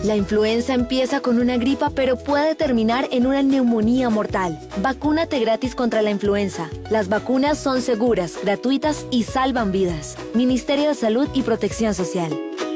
La influenza empieza con una gripa, pero puede terminar en una neumonía mortal. Vacúnate gratis contra la influenza. Las vacunas son seguras, gratuitas y salvan vidas. Ministerio de Salud y Protección Social.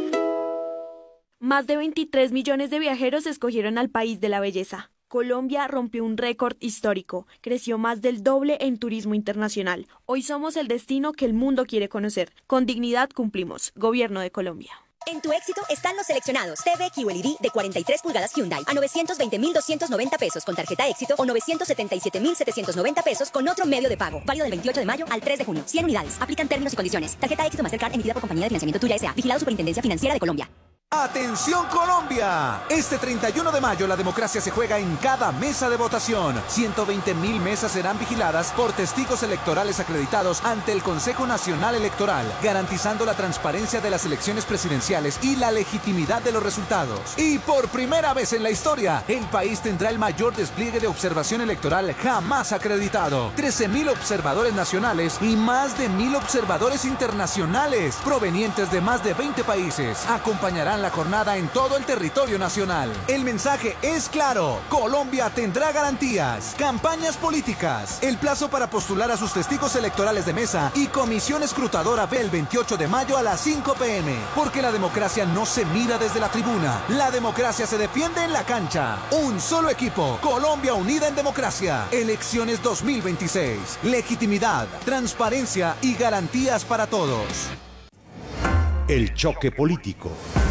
Más de 23 millones de viajeros escogieron al país de la belleza. Colombia rompió un récord histórico, creció más del doble en turismo internacional. Hoy somos el destino que el mundo quiere conocer. Con dignidad cumplimos. Gobierno de Colombia. En tu éxito están los seleccionados. TV QLED de 43 pulgadas Hyundai a 920.290 pesos con tarjeta éxito o 977.790 pesos con otro medio de pago. Válido del 28 de mayo al 3 de junio. 100 unidades. Aplican términos y condiciones. Tarjeta éxito Mastercard emitida por Compañía de Financiamiento Tuya S.A. Vigilado Superintendencia Financiera de Colombia. ¡Atención Colombia! Este 31 de mayo la democracia se juega en cada mesa de votación. 120.000 mesas serán vigiladas por testigos electorales acreditados ante el Consejo Nacional Electoral, garantizando la transparencia de las elecciones presidenciales y la legitimidad de los resultados. Y por primera vez en la historia, el país tendrá el mayor despliegue de observación electoral jamás acreditado. 13.000 observadores nacionales y más de 1.000 observadores internacionales, provenientes de más de 20 países, acompañarán la jornada en todo el territorio nacional. El mensaje es claro: Colombia tendrá garantías, campañas políticas. El plazo para postular a sus testigos electorales de mesa y comisión escrutadora ve el 28 de mayo a las 5 p.m. Porque la democracia no se mira desde la tribuna, la democracia se defiende en la cancha. Un solo equipo, Colombia unida en democracia. Elecciones 2026. Legitimidad, transparencia y garantías para todos. El choque político.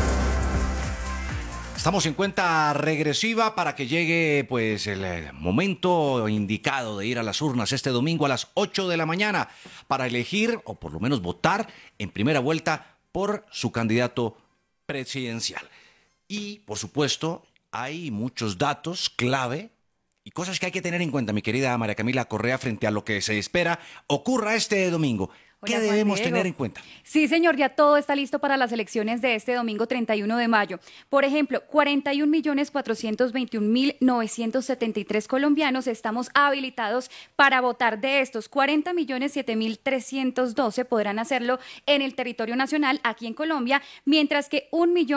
Estamos en cuenta regresiva para que llegue pues el momento indicado de ir a las urnas este domingo a las 8 de la mañana para elegir o por lo menos votar en primera vuelta por su candidato presidencial. Y por supuesto hay muchos datos clave y cosas que hay que tener en cuenta, mi querida María Camila Correa, frente a lo que se espera ocurra este domingo. ¿Qué debemos tener en cuenta? Sí, señor, ya todo está listo para las elecciones de este domingo 31 de mayo. Por ejemplo, 41.421.973 colombianos estamos habilitados para votar. De estos, 40.007.312 podrán hacerlo en el territorio nacional, aquí en Colombia, mientras que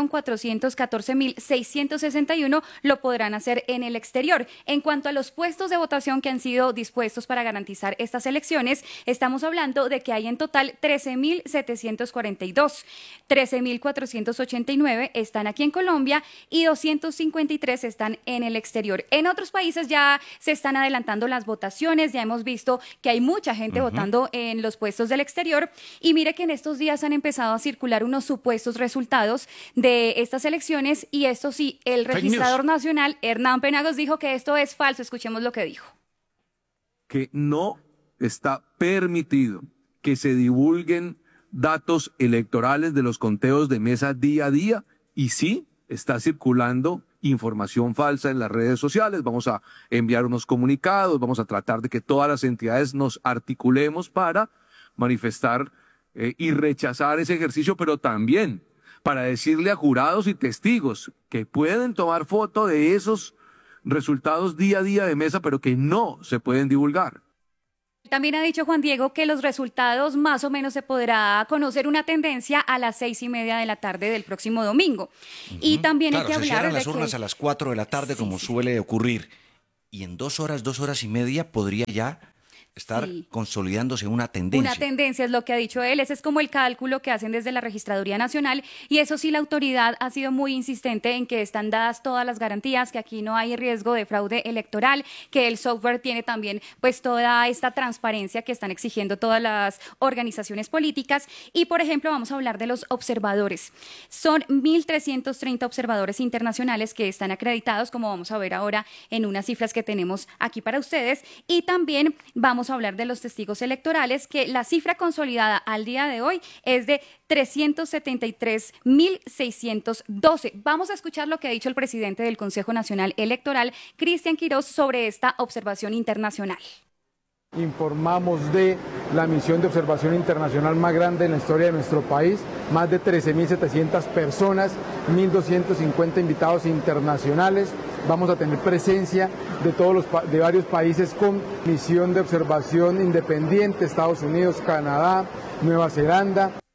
1.414.661 lo podrán hacer en el exterior. En cuanto a los puestos de votación que han sido dispuestos para garantizar estas elecciones, estamos hablando de que hay en total 13.742, 13.489 están aquí en Colombia y 253 están en el exterior. En otros países ya se están adelantando las votaciones, ya hemos visto que hay mucha gente votando en los puestos del exterior y mire que en estos días han empezado a circular unos supuestos resultados de estas elecciones y esto sí, el registrador nacional, Hernán Penagos, dijo que esto es falso. Escuchemos lo que dijo. Que no está permitido que se divulguen datos electorales de los conteos de mesa día a día y sí está circulando información falsa en las redes sociales. Vamos a enviar unos comunicados, vamos a tratar de que todas las entidades nos articulemos para manifestar y rechazar ese ejercicio, pero también para decirle a jurados y testigos que pueden tomar foto de esos resultados día a día de mesa, pero que no se pueden divulgar. También ha dicho Juan Diego que los resultados más o menos se podrá conocer una tendencia a las 6:30 de la tarde del próximo domingo. Y también hay que hablar de que... Claro, se cierran las urnas a las 4 de la tarde como suele ocurrir. Y en 2 horas y media podría ya estar consolidándose una tendencia. Una tendencia es lo que ha dicho él, ese es como el cálculo que hacen desde la Registraduría Nacional y eso sí, la autoridad ha sido muy insistente en que están dadas todas las garantías, que aquí no hay riesgo de fraude electoral, que el software tiene también pues toda esta transparencia que están exigiendo todas las organizaciones políticas y por ejemplo vamos a hablar de los observadores. Son 1.330 observadores internacionales que están acreditados, como vamos a ver ahora en unas cifras que tenemos aquí para ustedes y también vamos a hablar de los testigos electorales, que la cifra consolidada al día de hoy es de 373.612. Vamos a escuchar lo que ha dicho el presidente del Consejo Nacional Electoral, Cristian Quirós, sobre esta observación internacional. Informamos de la misión de observación internacional más grande en la historia de nuestro país, más de 13.700 personas, 1.250 invitados internacionales. Vamos a tener presencia de varios países con misión de observación independiente, Estados Unidos, Canadá, Nueva Zelanda.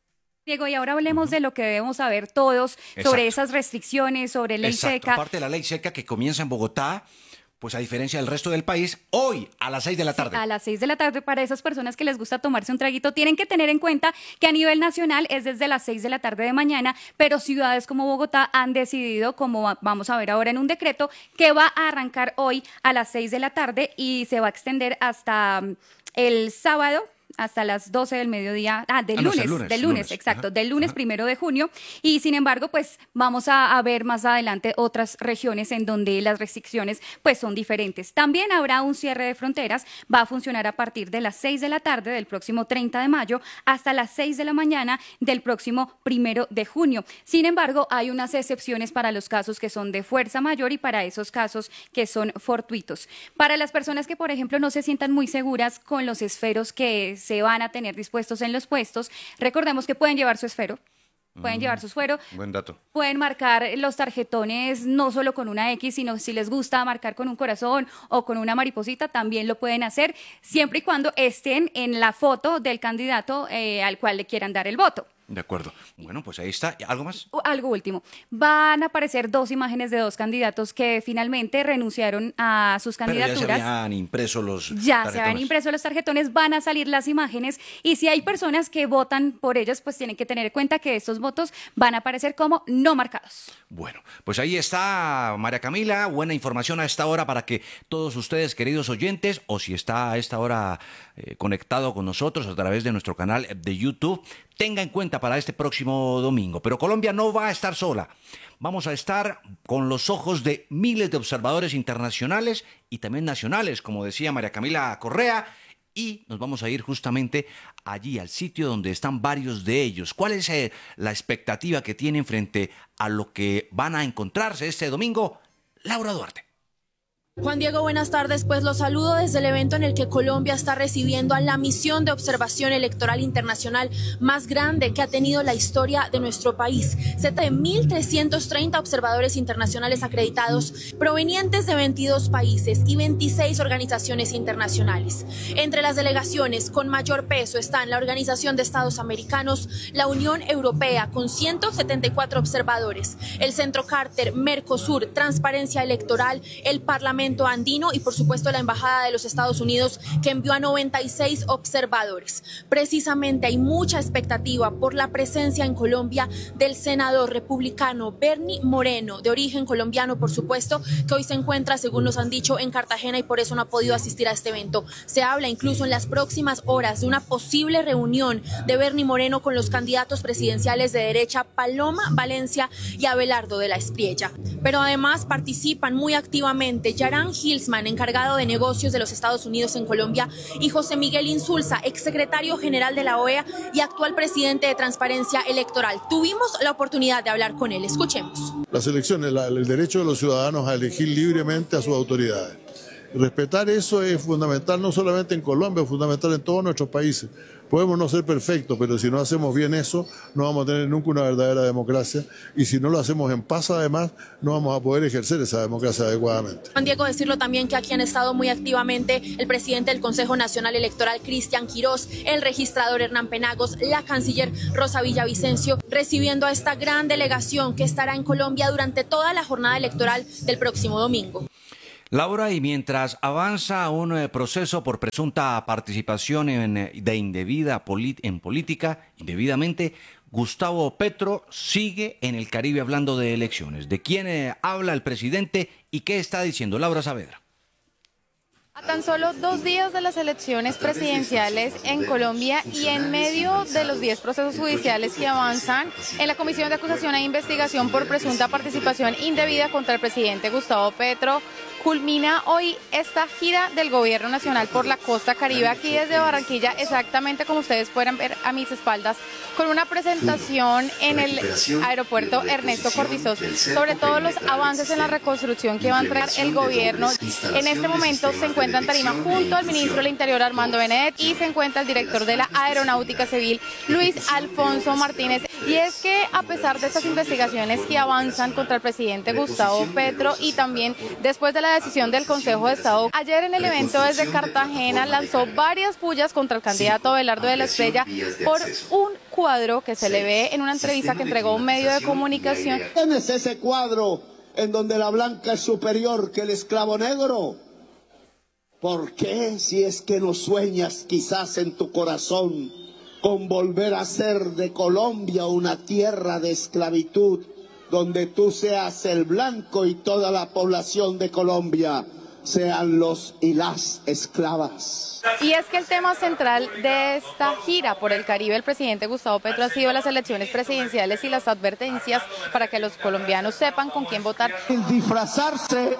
Diego, y ahora hablemos de lo que debemos saber todos sobre esas restricciones, sobre ley seca. Aparte de la ley seca que comienza en Bogotá, pues a diferencia del resto del país, hoy a las 6 de la tarde. A las 6 de la tarde, para esas personas que les gusta tomarse un traguito, tienen que tener en cuenta que a nivel nacional es desde las 6 de la tarde de mañana, pero ciudades como Bogotá han decidido, como vamos a ver ahora en un decreto, que va a arrancar hoy a las 6 de la tarde y se va a extender hasta el sábado, hasta las 12 del mediodía, del lunes, exacto, del lunes 1 de junio, y sin embargo, pues vamos a ver más adelante otras regiones en donde las restricciones pues son diferentes. También habrá un cierre de fronteras, va a funcionar a partir de las 6 de la tarde del próximo 30 de mayo hasta las 6 de la mañana del próximo 1 de junio. Sin embargo, hay unas excepciones para los casos que son de fuerza mayor y para esos casos que son fortuitos. Para las personas que, por ejemplo, no se sientan muy seguras con los esferos que se van a tener dispuestos en los puestos, recordemos que pueden llevar su esfero. Pueden llevar su esfero. Buen dato. Pueden marcar los tarjetones no solo con una X, sino si les gusta marcar con un corazón o con una mariposita, también lo pueden hacer, siempre y cuando estén en la foto del candidato al cual le quieran dar el voto. De acuerdo. Bueno, pues ahí está. ¿Algo más? Algo último. Van a aparecer 2 imágenes de 2 candidatos que finalmente renunciaron a sus candidaturas. Pero ya se habían impreso los tarjetones. Ya se habían impreso los tarjetones, van a salir las imágenes y si hay personas que votan por ellos, pues tienen que tener en cuenta que estos votos van a aparecer como no marcados. Bueno, pues ahí está María Camila, buena información a esta hora para que todos ustedes, queridos oyentes, o si está a esta hora conectado con nosotros a través de nuestro canal de YouTube, tenga en cuenta para este próximo domingo. Pero Colombia no va a estar sola. Vamos a estar con los ojos de miles de observadores internacionales y también nacionales, como decía María Camila Correa, y nos vamos a ir justamente allí, al sitio donde están varios de ellos. ¿Cuál es la expectativa que tienen frente a lo que van a encontrarse este domingo? Laura Duarte. Juan Diego, buenas tardes. Pues los saludo desde el evento en el que Colombia está recibiendo a la misión de observación electoral internacional más grande que ha tenido la historia de nuestro país. Cerca de 1.330 observadores internacionales acreditados provenientes de 22 países y 26 organizaciones internacionales. Entre las delegaciones con mayor peso están la Organización de Estados Americanos, la Unión Europea con 174 observadores, el Centro Carter, Mercosur, Transparencia Electoral, el Parlamento Andino y por supuesto la Embajada de los Estados Unidos que envió a 96 observadores. Precisamente hay mucha expectativa por la presencia en Colombia del senador republicano Bernie Moreno, de origen colombiano por supuesto, que hoy se encuentra, según nos han dicho, en Cartagena y por eso no ha podido asistir a este evento. Se habla incluso en las próximas horas de una posible reunión de Bernie Moreno con los candidatos presidenciales de derecha Paloma Valencia y Abelardo de la Espriella. Pero además participan muy activamente Yaran Hilsman, encargado de negocios de los Estados Unidos en Colombia, y José Miguel Insulza, exsecretario general de la OEA y actual presidente de Transparencia Electoral. Tuvimos la oportunidad de hablar con él. Escuchemos. Las elecciones, el derecho de los ciudadanos a elegir libremente a sus autoridades. Respetar eso es fundamental no solamente en Colombia, es fundamental en todos nuestros países. Podemos no ser perfectos, pero si no hacemos bien eso, no vamos a tener nunca una verdadera democracia. Y si no lo hacemos en paz, además, no vamos a poder ejercer esa democracia adecuadamente. Juan Diego, decirlo también que aquí han estado muy activamente el presidente del Consejo Nacional Electoral, Cristian Quirós, el registrador Hernán Penagos, la canciller Rosa Villavicencio, recibiendo a esta gran delegación que estará en Colombia durante toda la jornada electoral del próximo domingo. Laura, y mientras avanza un proceso por presunta participación en política, indebidamente, Gustavo Petro sigue en el Caribe hablando de elecciones. ¿De quién habla el presidente y qué está diciendo? Laura Saavedra. A tan solo 2 días de las elecciones presidenciales en Colombia y en medio de los 10 procesos judiciales que avanzan en la Comisión de Acusación e Investigación por presunta participación indebida contra el presidente Gustavo Petro, culmina hoy esta gira del Gobierno Nacional por la costa Caribe, aquí desde Barranquilla, exactamente como ustedes pueden ver a mis espaldas, con una presentación en el aeropuerto Ernesto Cortizos sobre todos los avances en la reconstrucción que va a entregar el gobierno. En este momento se encuentra en tarima junto al ministro del Interior Armando Benedet y se encuentra el director de la Aeronáutica Civil Luis Alfonso Martínez. Y es que a pesar de estas investigaciones que avanzan contra el presidente Gustavo Petro y también después de la decisión del Consejo de Estado, ayer en el evento desde Cartagena lanzó varias pullas contra el candidato Abelardo de la Espriella por un cuadro que se le ve en una entrevista que entregó a un medio de comunicación. ¿Tienes ese cuadro en donde la blanca es superior que el esclavo negro? ¿Por qué, si es que no sueñas quizás en tu corazón con volver a ser de Colombia una tierra de esclavitud, donde tú seas el blanco y toda la población de Colombia sean los y las esclavas? Y es que el tema central de esta gira por el Caribe, el presidente Gustavo Petro, ha sido las elecciones presidenciales y las advertencias para que los colombianos sepan con quién votar. El disfrazarse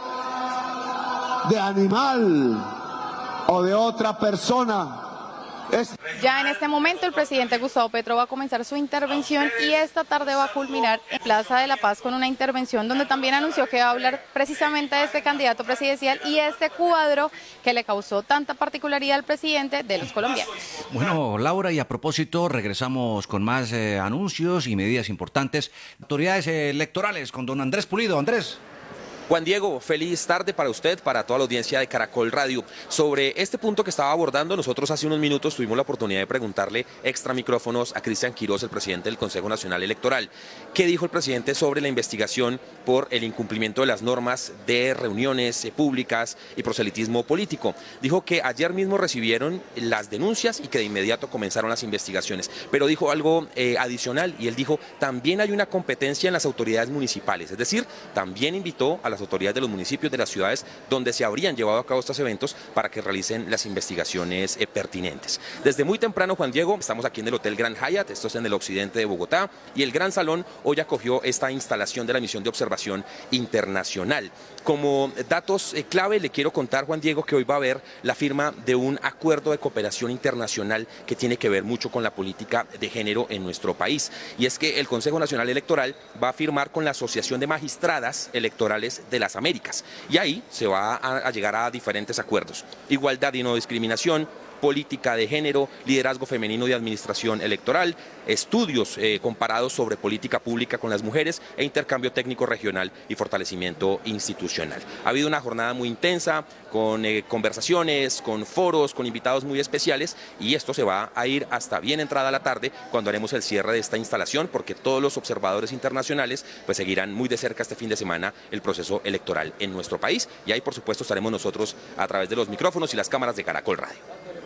de animal o de otra persona. Ya en este momento el presidente Gustavo Petro va a comenzar su intervención y esta tarde va a culminar en Plaza de la Paz con una intervención donde también anunció que va a hablar precisamente de este candidato presidencial y este cuadro que le causó tanta particularidad al presidente de los colombianos. Bueno, Laura, y a propósito, regresamos con más anuncios y medidas importantes. Autoridades electorales con don Andrés Pulido. Andrés. Juan Diego, feliz tarde para usted, para toda la audiencia de Caracol Radio. Sobre este punto que estaba abordando, nosotros hace unos minutos tuvimos la oportunidad de preguntarle extra micrófonos a Cristian Quirós, el presidente del Consejo Nacional Electoral. ¿Qué dijo el presidente sobre la investigación por el incumplimiento de las normas de reuniones públicas y proselitismo político? Dijo que ayer mismo recibieron las denuncias y que de inmediato comenzaron las investigaciones. Pero dijo algo adicional y él dijo, también hay una competencia en las autoridades municipales. Es decir, también invitó a las autoridades de los municipios, de las ciudades donde se habrían llevado a cabo estos eventos para que realicen las investigaciones pertinentes. Desde muy temprano, Juan Diego, estamos aquí en el Hotel Grand Hyatt, esto es en el occidente de Bogotá, y el Gran Salón hoy acogió esta instalación de la misión de observación internacional. Como datos clave le quiero contar, Juan Diego, que hoy va a haber la firma de un acuerdo de cooperación internacional que tiene que ver mucho con la política de género en nuestro país. Y es que el Consejo Nacional Electoral va a firmar con la Asociación de Magistradas Electorales de las Américas. Y ahí se va a llegar a diferentes acuerdos. Igualdad y no discriminación, política de género, liderazgo femenino y administración electoral, estudios comparados sobre política pública con las mujeres e intercambio técnico regional y fortalecimiento institucional. Ha habido una jornada muy intensa, con conversaciones, con foros, con invitados muy especiales, y esto se va a ir hasta bien entrada la tarde cuando haremos el cierre de esta instalación, porque todos los observadores internacionales pues seguirán muy de cerca este fin de semana el proceso electoral en nuestro país, y ahí por supuesto estaremos nosotros a través de los micrófonos y las cámaras de Caracol Radio.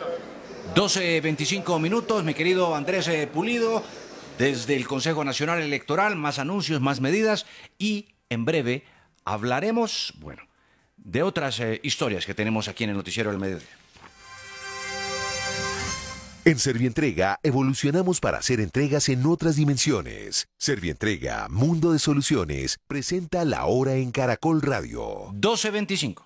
12:25 minutos, mi querido Andrés Pulido, desde el Consejo Nacional Electoral, más anuncios, más medidas, y en breve hablaremos, bueno, de otras historias que tenemos aquí en el Noticiero del Mediodía. En Servientrega evolucionamos para hacer entregas en otras dimensiones. Servientrega, Mundo de Soluciones, presenta La Hora en Caracol Radio. 12:25.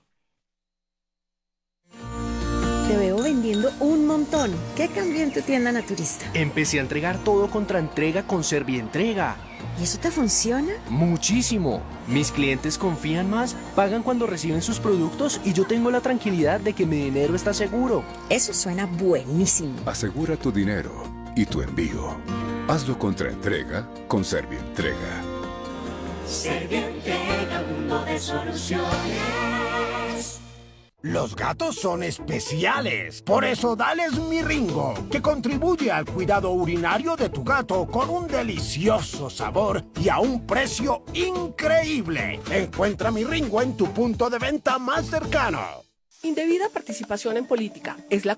Te veo vendiendo un montón. ¿Qué cambió en tu tienda naturista? Empecé a entregar todo contra entrega con Servientrega. ¿Y eso te funciona? Muchísimo. Mis clientes confían más, pagan cuando reciben sus productos y yo tengo la tranquilidad de que mi dinero está seguro. Eso suena buenísimo. Asegura tu dinero y tu envío. Hazlo contra entrega con Servientrega. Servientrega, mundo de soluciones. Los gatos son especiales, por eso dales Miringo, que contribuye al cuidado urinario de tu gato con un delicioso sabor y a un precio increíble. Encuentra Miringo en tu punto de venta más cercano. Indebida participación en política es la